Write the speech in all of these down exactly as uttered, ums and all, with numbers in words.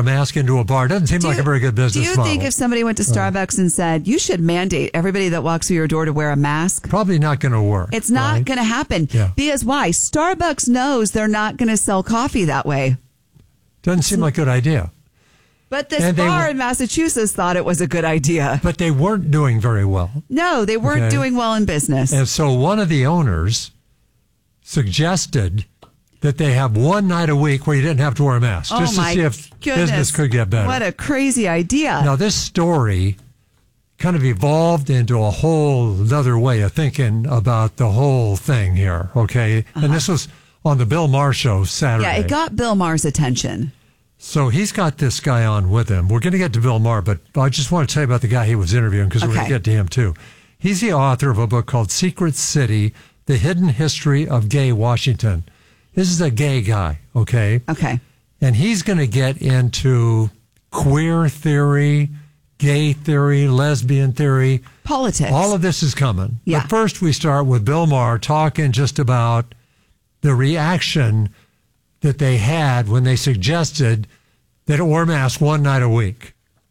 mask into a bar. Doesn't seem Do like you- a very good business Do you model. think if somebody went to Starbucks and said, you should mandate everybody that walks through your door to wear a mask? Probably not going to work. It's not right? going to happen. Yeah. Because why? Starbucks knows they're not going to sell coffee that way. Doesn't seem like a good idea. But this And they bar were- in Massachusetts thought it was a good idea. But they weren't doing very well. No, they weren't Okay. doing well in business. And so one of the owners suggested that they have one night a week where you didn't have to wear a mask, oh just to my see if goodness. business could get better. What a crazy idea. Now, this story kind of evolved into a whole other way of thinking about the whole thing here, okay? Uh-huh. And this was on the Bill Maher show Saturday. Yeah, it got Bill Maher's attention. So he's got this guy on with him. We're going to get to Bill Maher, but I just want to tell you about the guy he was interviewing because we're going Okay. to get to him too. He's the author of a book called Secret City, The Hidden History of Gay Washington. This is a gay guy, okay? Okay. And he's going to get into queer theory, gay theory, lesbian theory. Politics. All of this is coming. Yeah. But first we start with Bill Maher talking just about the reaction that they had when they suggested that it wear masks one night a week.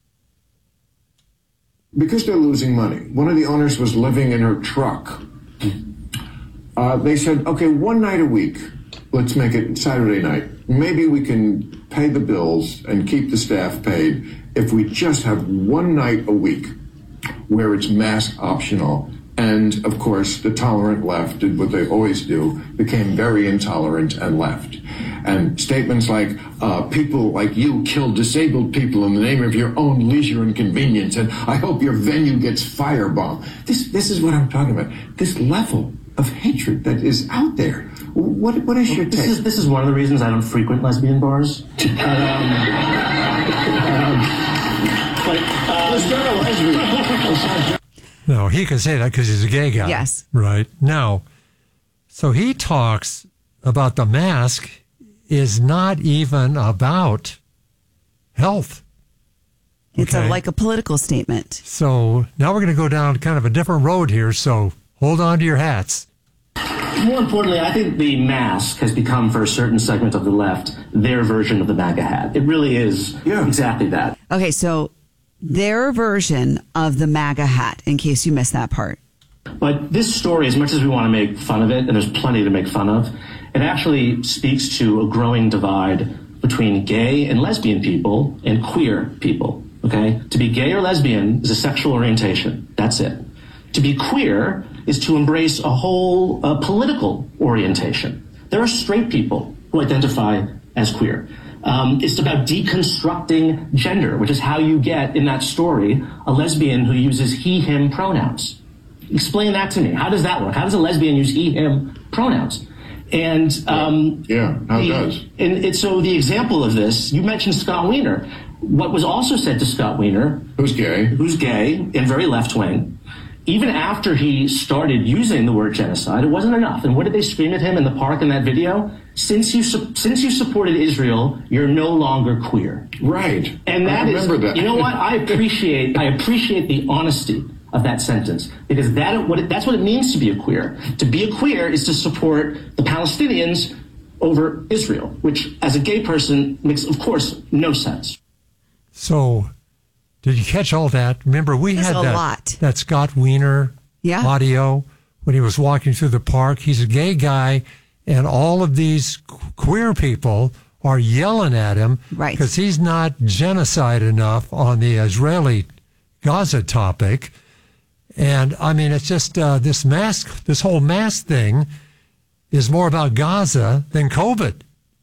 Because they're losing money. One of the owners was living in her truck. Uh, they said, okay, one night a week. Let's make it Saturday night. Maybe we can pay the bills and keep the staff paid if we just have one night a week where it's mask optional. And, of course, the tolerant left did what they always do, became very intolerant and left. And statements like, uh, people like you kill disabled people in the name of your own leisure and convenience, and I hope your venue gets firebombed. This, this is what I'm talking about. This level of hatred that is out there. What, what is your This take? is, this is one of the reasons I don't frequent lesbian bars. But, um, um, but, um, Let's go to lesbian. No, he can say that because he's a gay guy. Yes. Right. Now, so he talks about the mask is not even about health. It's a, Okay. like a political statement. So now we're going to go down kind of a different road here. So hold on to your hats. more importantly, I think the mask has become, for a certain segment of the left, their version of the MAGA hat. It really is Yeah. exactly that. Okay, so their version of the MAGA hat, in case you missed that part. But this story, as much as we want to make fun of it, and there's plenty to make fun of, it actually speaks to a growing divide between gay and lesbian people and queer people, okay? To be gay or lesbian is a sexual orientation. That's it. To be queer is to embrace a whole uh, political orientation. There are straight people who identify as queer. Um, it's about deconstructing gender, which is how you get, in that story, a lesbian who uses he, him pronouns. Explain that to me. How does that work? How does a lesbian use he, him pronouns? And um, Yeah, how the, does? And it, so the example of this, you mentioned Scott Wiener. What was also said to Scott Wiener, Who's gay? who's gay and very left-wing, even after he started using the word genocide, it wasn't enough. And what did they scream at him in the park in that video? Since you su- since you supported Israel, you're no longer queer. Right. And that I is, remember that. you know what? I appreciate I appreciate the honesty of that sentence, because that what it, that's what it means to be a queer. To be a queer is to support the Palestinians over Israel, which, as a gay person, makes, of course, no sense. So, did you catch all that? Remember, we There's had a that, lot. that Scott Wiener Yeah. audio when he was walking through the park. He's a gay guy, and all of these qu- queer people are yelling at him Right. because he's not genocide enough on the Israeli Gaza topic. And I mean, it's just uh, this mask, this whole mask thing is more about Gaza than COVID.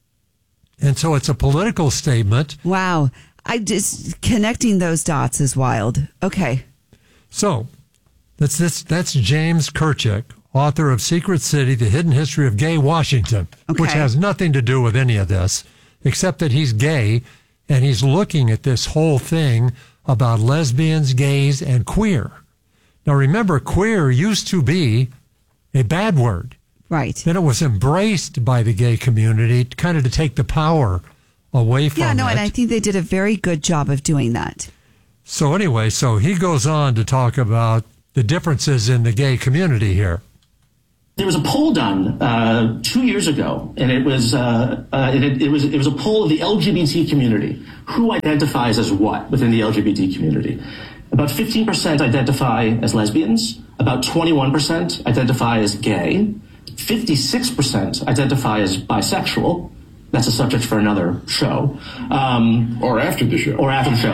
And so it's a political statement. Wow. I just connecting those dots is wild. Okay. So that's this, that's James Kirchick, author of Secret City, The Hidden History of Gay Washington, Okay. which has nothing to do with any of this, except that he's gay and he's looking at this whole thing about lesbians, gays, and queer. Now remember, queer used to be a bad word. Right. Then it was embraced by the gay community, kind of to take the power away from Yeah, no, it. and I think they did a very good job of doing that. So anyway, so he goes on to talk about the differences in the gay community here. There was a poll done uh, two years ago, and it was uh, uh, it, it was it was a poll of the L G B T community. Who identifies as what within the L G B T community? About fifteen percent identify as lesbians. About twenty-one percent identify as gay. fifty-six percent identify as bisexual. That's a subject for another show. Um, Or after the show. Or after the show.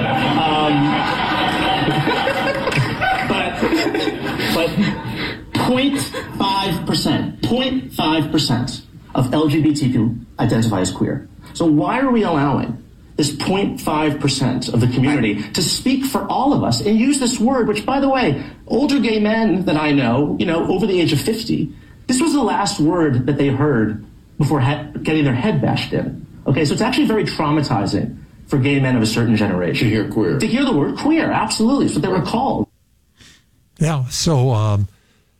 Um, but but zero point five percent, zero point five percent of L G B T Q identify as queer. So why are we allowing this zero point five percent of the community to speak for all of us and use this word, which, by the way, older gay men that I know, you know, over the age of fifty, this was the last word that they heard before ha- getting their head bashed in. Okay, so it's actually very traumatizing for gay men of a certain generation. To hear queer. To hear the word queer, absolutely. It's what they were called. Yeah, so um,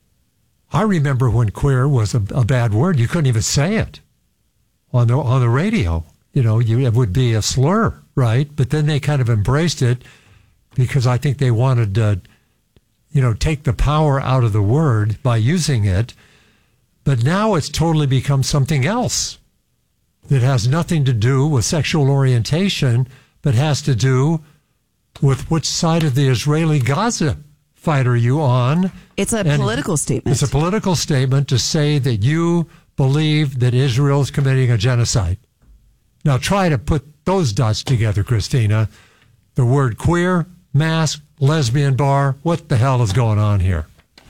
I remember when queer was a, a bad word. You couldn't even say it on the on the radio. You know, you, it would be a slur, right? But then they kind of embraced it because I think they wanted to, you know, take the power out of the word by using it. But now it's totally become something else that has nothing to do with sexual orientation, but has to do with which side of the Israeli-Gaza fight are you on. It's a And political statement. It's a political statement to say that you believe that Israel is committing a genocide. Now try to put those dots together, Christina. The word queer, mask, lesbian bar, what the hell is going on here?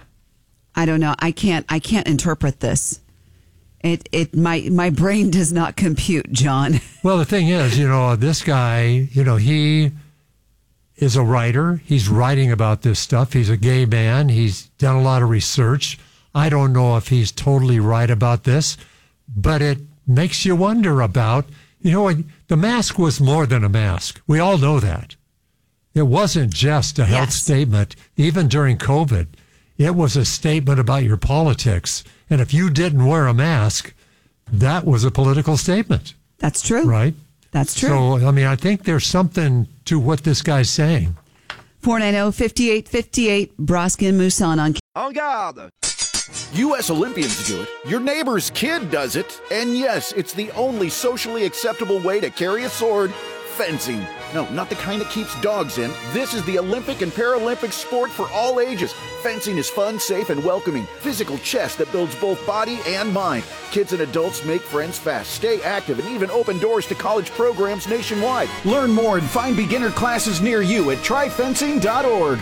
I don't know. I can't. I can't interpret this. It. It. My. My brain does not compute, John. Well, the thing is, you know, this guy, you know, he is a writer. He's writing about this stuff. He's a gay man. He's done a lot of research. I don't know if he's totally right about this, but it makes you wonder about, you know, the mask was more than a mask. We all know that. It wasn't just a health Yes. statement, even during COVID. It was a statement about your politics. And if you didn't wear a mask, that was a political statement, That's true. right? That's true. So, I mean, I think there's something to what this guy's saying. four nine zero, five eight five eight, Broskin Mousson on En garde! U S Olympians do it. Your neighbor's kid does it. And yes, it's the only socially acceptable way to carry a sword. Fencing. No, not the kind that keeps dogs in. This is the Olympic and Paralympic sport for all ages. Fencing is fun, safe, and welcoming. Physical chess that builds both body and mind. Kids and adults make friends fast, stay active, and even open doors to college programs nationwide. Learn more and find beginner classes near you at try fencing dot org.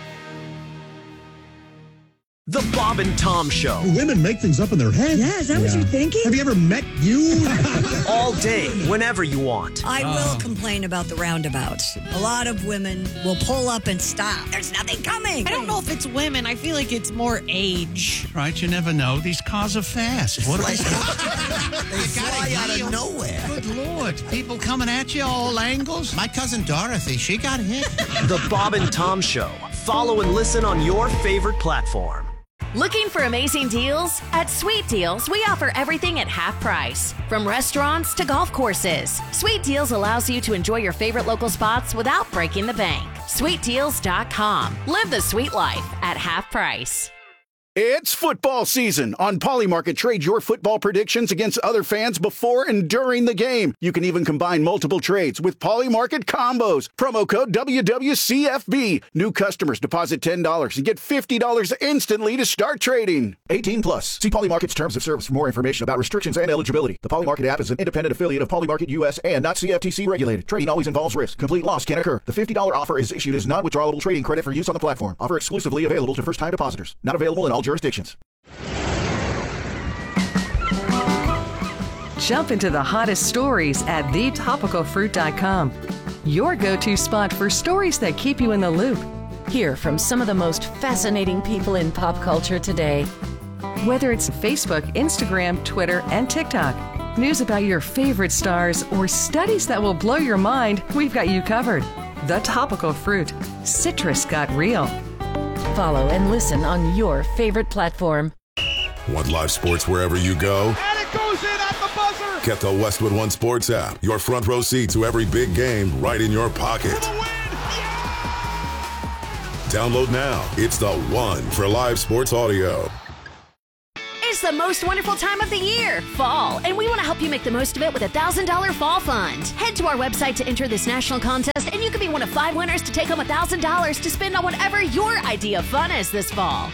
The Bob and Tom Show. Women make things up in their head. Yeah, is that what you're thinking? Have you ever met you? All day, whenever you want. I will complain about the roundabouts. A lot of women will pull up and stop. There's nothing coming. I don't know if it's women. I feel like it's more age. Right, you never know. These cars are fast. What They You fly gotta out deal. of nowhere. Good Lord. People coming at you all angles. My cousin Dorothy, she got hit. The Bob and Tom Show. Follow and listen on your favorite platform. Looking for amazing deals? At Sweet Deals, we offer everything at half price. From restaurants to golf courses, Sweet Deals allows you to enjoy your favorite local spots without breaking the bank. sweet deals dot com. Live the sweet life at half price. It's football season. On Polymarket, trade your football predictions against other fans before and during the game. You can even combine multiple trades with Polymarket combos. Promo code W W C F B. New customers deposit ten dollars and get fifty dollars instantly to start trading. eighteen plus. See Polymarket's terms of service for more information about restrictions and eligibility. The Polymarket app is an independent affiliate of Polymarket U S and not C F T C regulated. Trading always involves risk. Complete loss can occur. The fifty dollars offer is issued as non-withdrawable trading credit for use on the platform. Offer exclusively available to first-time depositors. Not available in all jurisdictions. Jump into the hottest stories at the topical fruit dot com. Your go-to spot for stories that keep you in the loop. Hear from some of the most fascinating people in pop culture today. Whether it's Facebook, Instagram, Twitter, and TikTok, news about your favorite stars, or studies that will blow your mind, we've got you covered. The Topical Fruit. Citrus got real. Follow and listen on your favorite platform. Want live sports wherever you go? And it goes in at the buzzer! Get the Westwood One Sports app. Your front row seat to every big game right in your pocket. Download now. It's the one for live sports audio. Is the most wonderful time of the year, fall, and we want to help you make the most of it with a one thousand dollars Fall Fund. Head to our website to enter this national contest, and you could be one of five winners to take home one thousand dollars to spend on whatever your idea of fun is this fall.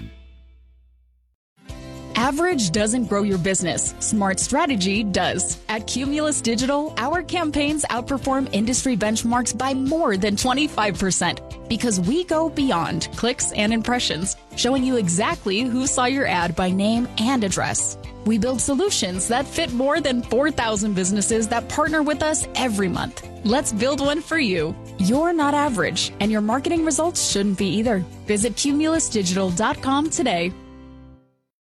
Average doesn't grow your business. Smart strategy does. At Cumulus Digital, our campaigns outperform industry benchmarks by more than twenty-five percent because we go beyond clicks and impressions, showing you exactly who saw your ad by name and address. We build solutions that fit more than four thousand businesses that partner with us every month. Let's build one for you. You're not average, and your marketing results shouldn't be either. Visit cumulus digital dot com today.